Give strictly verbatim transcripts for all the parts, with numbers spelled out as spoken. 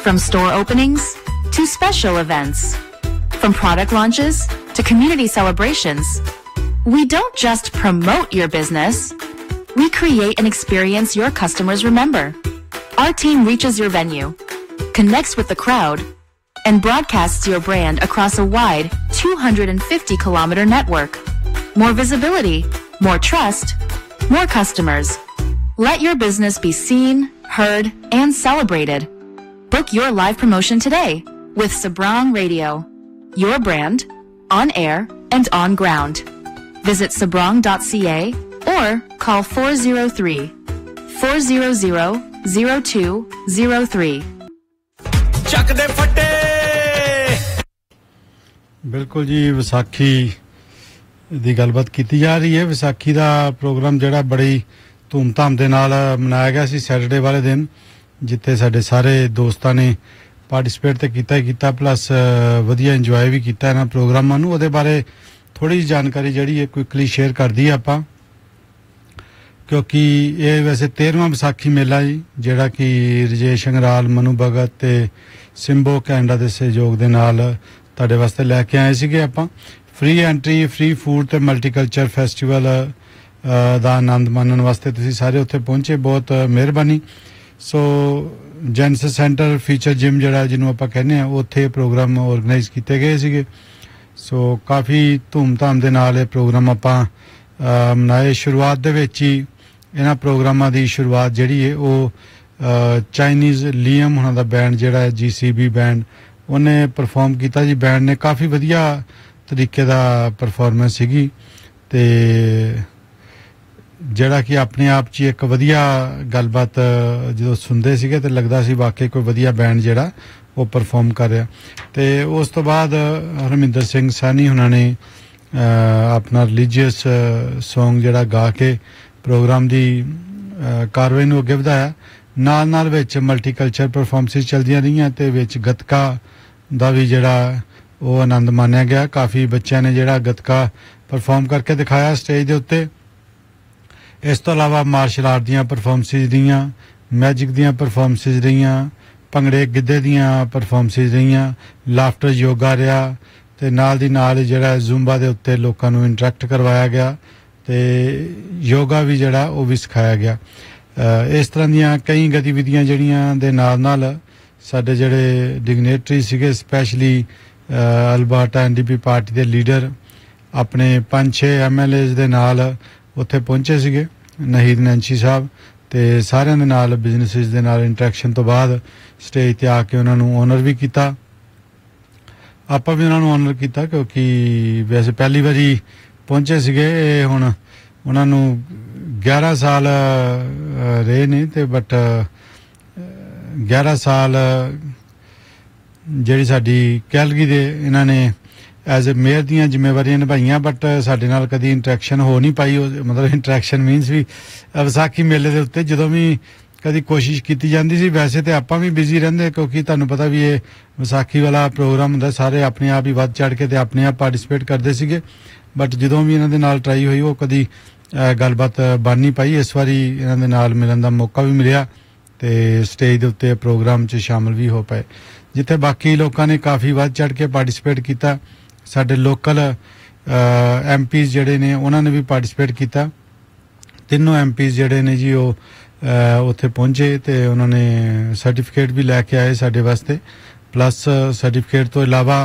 From store openings to special events, from product launches to community celebrations, we don't just promote your business, we create an experience your customers remember. Our team reaches your venue, connects with the crowd, and broadcasts your brand across a wide two hundred fifty kilometer network. More visibility, more trust, more customers. Let your business be seen, heard, and celebrated. Book your live promotion today with Sabrang Radio. Your brand, on air and on ground. Visit sabrang dot c a or call four oh three, four hundred, oh two oh three. ਚੱਕ ਦੇ ਫੱਟੇ ਬਿਲਕੁਲ ਜੀ ਵਿਸਾਖੀ ਦੀ ਗੱਲਬਾਤ ਕੀਤੀ ਜਾ ਰਹੀ ਹੈ। ਵਿਸਾਖੀ ਦਾ ਪ੍ਰੋਗਰਾਮ ਜਿਹੜਾ ਬੜੀ ਧੂਮਧਾਮ ਦੇ ਨਾਲ ਮਨਾਇਆ ਗਿਆ ਸੀ ਸੈਟਰਡੇ ਵਾਲੇ ਦਿਨ, ਜਿੱਥੇ ਸਾਡੇ ਸਾਰੇ ਦੋਸਤਾਂ ਨੇ ਪਾਰਟਿਸਿਪੇਟ ਤੇ ਕੀਤਾ ਹੀ ਕੀਤਾ, ਪਲੱਸ ਵਧੀਆ ਇੰਜੋਏ ਵੀ ਕੀਤਾ ਇਹਨਾਂ ਪ੍ਰੋਗਰਾਮਾਂ ਨੂੰ। ਉਹਦੇ ਬਾਰੇ ਥੋੜੀ ਜਿਹੀ ਜਾਣਕਾਰੀ ਜਿਹੜੀ ਹੈ ਕੁਇਕਲੀ ਸ਼ੇਅਰ ਕਰ ਦਈਏ ਆਪਾਂ, ਕਿਉਂਕਿ ਇਹ ਵੈਸੇ ਤੇਰਵਾਂ ਵਿਸਾਖੀ ਮੇਲਾ ਜੀ, ਜਿਹੜਾ ਕਿ ਰਜੇਸ਼ ਅੰਗਰਾਲ, ਮਨੂ ਭਗਤ ਤੇ ਸਿੰਬੋ ਕੈਨੇਡਾ ਦੇ ਸਹਿਯੋਗ ਦੇ ਨਾਲ ਤੁਹਾਡੇ ਵਾਸਤੇ ਲੈ ਕੇ ਆਏ ਸੀਗੇ ਆਪਾਂ। ਫ੍ਰੀ ਐਂਟਰੀ, ਫ੍ਰੀ ਫੂਡ ਤੇ ਮਲਟੀਕਲਚਰ ਫੈਸਟੀਵਲ ਦਾ ਆਨੰਦ ਮਾਣਨ ਵਾਸਤੇ ਤੁਸੀਂ ਸਾਰੇ ਉੱਥੇ ਪਹੁੰਚੇ, ਬਹੁਤ ਮਿਹਰਬਾਨੀ। ਸੋ ਜੈਂਟਸ ਸੈਂਟਰ ਫੀਚਰ ਜਿਮ ਜਿਹੜਾ ਜਿਹਨੂੰ ਆਪਾਂ ਕਹਿੰਦੇ ਆ, ਉੱਥੇ ਪ੍ਰੋਗਰਾਮ ਆਰਗੇਨਾਈਜ਼ ਕੀਤੇ ਗਏ ਸੀਗੇ। ਸੋ ਕਾਫੀ ਧੂਮਧਾਮ ਦੇ ਨਾਲ ਇਹ ਪ੍ਰੋਗਰਾਮ ਆਪਾਂ ਮਨਾਏ। ਸ਼ੁਰੂਆਤ ਦੇ ਵਿੱਚ ਹੀ ਇਹਨਾਂ ਪ੍ਰੋਗਰਾਮਾਂ ਦੀ ਸ਼ੁਰੂਆਤ ਜਿਹੜੀ ਹੈ ਉਹ ਚਾਈਨੀਜ਼ ਲੀਅਮ ਉਹਨਾਂ ਦਾ ਬੈਂਡ ਜਿਹੜਾ ਹੈ ਜੀ ਸੀ ਬੀ ਬੈਂਡ, ਉਹਨੇ ਪਰਫਾਰਮ ਕੀਤਾ ਜੀ। ਬੈਂਡ ਨੇ ਕਾਫੀ ਵਧੀਆ ਤਰੀਕੇ ਦਾ ਪਰਫਾਰਮੈਂਸ ਸੀਗੀ ਤੇ ਜਿਹੜਾ ਕਿ ਆਪਣੇ ਆਪ 'ਚ ਇੱਕ ਵਧੀਆ ਗੱਲਬਾਤ ਜਦੋਂ ਸੁਣਦੇ ਸੀਗੇ ਤੇ ਲੱਗਦਾ ਸੀ ਵਾਕਈ ਕੋਈ ਵਧੀਆ ਬੈਂਡ ਜਿਹੜਾ ਉਹ ਪਰਫਾਰਮ ਕਰ ਰਿਹਾ। ਤੇ ਉਸ ਤੋਂ ਬਾਅਦ ਹਰਮਿੰਦਰ ਸਿੰਘ ਸਾਨੀ ਉਹਨਾਂ ਨੇ ਆਪਣਾ ਰਿਲੀਜੀਅਸ ਸੌਂਗ ਜਿਹੜਾ ਗਾ ਕੇ ਪ੍ਰੋਗਰਾਮ ਦੀ ਕਾਰਵਾਈ ਨੂੰ ਅੱਗੇ ਵਧਾਇਆ। ਨਾਲ ਨਾਲ ਵਿੱਚ ਮਲਟੀਕਲਚਰ ਪਰਫਾਰਮੈਂਸਿਸ ਚੱਲਦੀਆਂ ਰਹੀਆਂ ਤੇ ਵਿੱਚ ਗੱਤਕਾ ਦਾ ਵੀ ਜਿਹੜਾ ਉਹ ਆਨੰਦ ਮਾਣਿਆ ਗਿਆ। ਕਾਫੀ ਬੱਚਿਆਂ ਨੇ ਜਿਹੜਾ ਗੱਤਕਾ ਪਰਫਾਰਮ ਕਰਕੇ ਦਿਖਾਇਆ ਸਟੇਜ ਦੇ ਉੱਤੇ। ਇਸ ਤੋਂ ਇਲਾਵਾ ਮਾਰਸ਼ਲ ਆਰਟ ਦੀਆਂ ਪਰਫਾਰਮੈਂਸਿਸ ਰਹੀਆਂ, ਮੈਜਿਕ ਦੀਆਂ ਪਰਫਾਰਮੈਂਸਿਸ ਰਹੀਆਂ, ਭੰਗੜੇ ਗਿੱਧੇ ਦੀਆਂ ਪਰਫਾਰਮੈਂਸਿਸ ਰਹੀਆਂ, ਲਾਫਟਰ ਯੋਗਾ ਰਿਹਾ ਤੇ ਨਾਲ ਦੀ ਨਾਲ ਜਿਹੜਾ ਜ਼ੁੰਬਾ ਦੇ ਉੱਤੇ ਲੋਕਾਂ ਨੂੰ ਇੰਟਰੈਕਟ ਕਰਵਾਇਆ ਗਿਆ ਤੇ ਯੋਗਾ ਵੀ ਜਿਹੜਾ ਉਹ ਵੀ ਸਿਖਾਇਆ ਗਿਆ। ਇਸ ਤਰ੍ਹਾਂ ਦੀਆਂ ਕਈ ਗਤੀਵਿਧੀਆਂ ਜਿਹੜੀਆਂ ਦੇ ਨਾਲ ਨਾਲ ਸਾਡੇ ਜਿਹੜੇ ਡਿਗਨੇਟਰੀ ਸੀਗੇ, specially Alberta N D P party ਦੇ ਲੀਡਰ ਆਪਣੇ ਪੰਜ ਛੇ ਐਮ ਐਲ ਏਜ਼ ਦੇ ਨਾਲ ਉੱਥੇ ਪਹੁੰਚੇ ਸੀਗੇ, ਨਹੀਦ ਨੈਂਸੀ ਸਾਹਿਬ, ਤੇ ਸਾਰਿਆਂ ਦੇ ਨਾਲ ਬਿਜ਼ਨਸਿਸ ਦੇ ਨਾਲ ਇੰਟਰੈਕਸ਼ਨ ਤੋਂ ਬਾਅਦ ਸਟੇਜ ਤੇ ਆ ਕੇ ਉਹਨਾਂ ਨੂੰ ਆਨਰ ਵੀ ਕੀਤਾ। ਆਪਾਂ ਵੀ ਉਹਨਾਂ ਨੂੰ ਆਨਰ ਕੀਤਾ ਕਿਉਂਕਿ ਵੈਸੇ ਪਹਿਲੀ ਵਾਰੀ ਪਹੁੰਚੇ ਸੀਗੇ। ਹੁਣ ਉਹਨਾਂ ਨੂੰ ਗਿਆਰਾਂ ਸਾਲ ਰਹੇ ਨੇ ਤੇ ਬਟ ਗਿਆਰਾਂ ਸਾਲ ਜਿਹੜੀ ਸਾਡੀ ਕੈਲਗਰੀ ਦੇ ਇਹਨਾਂ ਨੇ ਐਜ਼ ਏ ਮੇਅਰ ਦੀਆਂ ਜ਼ਿੰਮੇਵਾਰੀਆਂ ਨਿਭਾਈਆਂ, ਬਟ ਸਾਡੇ ਨਾਲ ਕਦੀ ਇੰਟਰੈਕਸ਼ਨ ਹੋ ਨਹੀਂ ਪਾਈ। ਮਤਲਬ ਇੰਟਰੈਕਸ਼ਨ ਮੀਨਸ ਵੀ ਵਿਸਾਖੀ ਮੇਲੇ ਦੇ ਉੱਤੇ ਜਦੋਂ ਵੀ ਕਦੀ ਕੋਸ਼ਿਸ਼ ਕੀਤੀ ਜਾਂਦੀ ਸੀ, ਵੈਸੇ ਤੇ ਆਪਾਂ ਵੀ ਬਿਜ਼ੀ ਰਹਿੰਦੇ ਕਿਉਂਕਿ ਤੁਹਾਨੂੰ ਪਤਾ ਵੀ ਇਹ ਵਿਸਾਖੀ ਵਾਲਾ ਪ੍ਰੋਗਰਾਮ ਹੁੰਦਾ, ਸਾਰੇ ਆਪਣੇ ਆਪ ਹੀ ਵੱਧ ਚੜ ਕੇ ਤੇ ਆਪਣੇ ਆਪ ਪਾਰਟਿਸਿਪੇਟ ਕਰਦੇ ਸੀਗੇ। ਬਟ ਜਦੋਂ ਵੀ ਇਹਨਾਂ ਦੇ ਨਾਲ ਟਰਾਈ ਹੋਈ ਉਹ ਕਦੀ ਗੱਲਬਾਤ ਬਣ ਨਹੀਂ ਪਾਈ। ਇਸ ਵਾਰੀ ਇਹਨਾਂ ਦੇ ਨਾਲ ਮਿਲਣ ਦਾ ਮੌਕਾ ਵੀ ਮਿਲਿਆ ਤੇ ਸਟੇਜ ਦੇ ਉੱਤੇ ਪ੍ਰੋਗਰਾਮ 'ਚ ਸ਼ਾਮਲ ਵੀ ਹੋ ਪਏ, ਜਿੱਥੇ ਬਾਕੀ ਲੋਕਾਂ ਨੇ ਕਾਫੀ ਵੱਧ ਚੜ ਕੇ ਪਾਰਟਿਸਿਪੇਟ ਕੀਤਾ। ਸਾਡੇ ਲੋਕਲ ਐਮ ਪੀਜ਼ ਜਿਹੜੇ ਨੇ ਉਹਨਾਂ ਨੇ ਵੀ ਪਾਰਟਿਸਿਪੇਟ ਕੀਤਾ। ਤਿੰਨੋਂ ਐਮ ਪੀਜ਼ ਜਿਹੜੇ ਨੇ ਜੀ ਉਹ ਉੱਥੇ ਪਹੁੰਚੇ ਤੇ ਉਹਨਾਂ ਨੇ ਸਰਟੀਫਿਕੇਟ ਵੀ ਲੈ ਕੇ ਆਏ ਸਾਡੇ ਵਾਸਤੇ। ਪਲੱਸ ਸਰਟੀਫਿਕੇਟ ਤੋਂ ਇਲਾਵਾ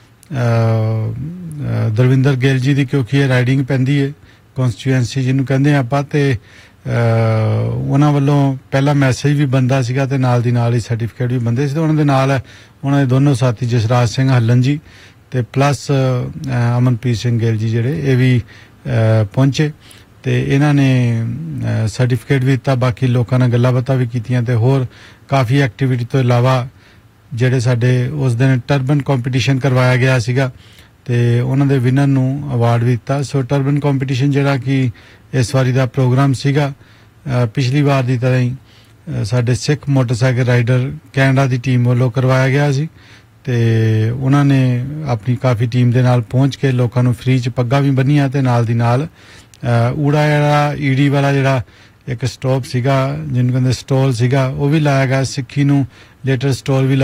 ਦਰਵਿੰਦਰ ਗਿੱਲ ਜੀ ਦੀ, ਕਿਉਂਕਿ ਇਹ ਰਾਈਡਿੰਗ ਪੈਂਦੀ ਹੈ ਕੌਂਸਟੀਚੁਐਂਸੀ ਜਿਹਨੂੰ ਕਹਿੰਦੇ ਆਪਾਂ, ਤੇ ਉਹਨਾਂ ਵੱਲੋਂ ਪਹਿਲਾ ਮੈਸੇਜ ਵੀ ਬੰਦਾ ਸੀਗਾ ਤੇ ਨਾਲ ਦੀ ਨਾਲ ਹੀ ਸਰਟੀਫਿਕੇਟ ਵੀ ਬੰਦੇ ਸੀ। ਤੇ ਉਹਨਾਂ ਦੇ ਨਾਲ ਉਹਨਾਂ ਦੇ ਦੋਨੋਂ ਸਾਥੀ ਜਸਰਾਜ ਸਿੰਘ ਹੱਲਨ ਜੀ ਤੇ ਪਲੱਸ ਅਮਨਪ੍ਰੀਤ ਸਿੰਘ ਗਿੱਲ ਜੀ ਜਿਹੜੇ ਇਹ ਵੀ ਪਹੁੰਚੇ ਤੇ ਇਹਨਾਂ ਨੇ ਸਰਟੀਫਿਕੇਟ ਵੀ ਦਿੱਤਾ। ਬਾਕੀ ਲੋਕਾਂ ਨਾਲ ਗੱਲਾਂ ਬਾਤਾਂ ਵੀ ਕੀਤੀਆਂ ਤੇ ਹੋਰ ਕਾਫੀ ਐਕਟੀਵਿਟੀ ਤੋਂ ਇਲਾਵਾ ਜਿਹੜੇ ਸਾਡੇ ਉਸ ਦਿਨ ਟਰਬਨ ਕੰਪੀਟੀਸ਼ਨ ਕਰਵਾਇਆ ਗਿਆ ਸੀਗਾ ਤੇ ਉਹਨਾਂ ਦੇ ਵਿਨਰ ਨੂੰ ਅਵਾਰਡ ਵੀ ਦਿੱਤਾ। ਸੋ ਟਰਬਨ ਕੰਪੀਟੀਸ਼ਨ ਜਿਹੜਾ ਕਿ ਇਸ ਵਾਰੀ ਦਾ ਪ੍ਰੋਗਰਾਮ ਸੀਗਾ, ਪਿਛਲੀ ਵਾਰ ਦੀ ਤਰ੍ਹਾਂ ਹੀ ਸਾਡੇ ਸਿੱਖ ਮੋਟਰਸਾਈਕਲ ਰਾਈਡਰ ਕੈਨੇਡਾ ਦੀ ਟੀਮ ਵੱਲੋਂ ਕਰਵਾਇਆ ਗਿਆ ਸੀ ਤੇ ਉਹਨਾਂ ਨੇ ਆਪਣੀ ਕਾਫੀ ਟੀਮ ਦੇ ਨਾਲ ਪਹੁੰਚ ਕੇ ਲੋਕਾਂ ਨੂੰ ਫ੍ਰੀ 'ਚ ਪੱਗਾਂ ਵੀ ਬੰਨੀਆਂ ਤੇ ਨਾਲ ਦੀ ਨਾਲ ਊੜਾ ਜਿਹੜਾ ਈਡੀ ਵਾਲਾ ਜਿਹੜਾ ਇੱਕ ਸਟਾਪ ਸੀਗਾ ਜਿਹਨੂੰ ਕਹਿੰਦੇ ਸਟਾਲ ਸੀਗਾ ਉਹ ਵੀ ਲਾਇਆ ਗਿਆ। ਸਿੱਖੀ ਨੂੰ ਲੇਟਰ ਸਟਾਲ ਵੀ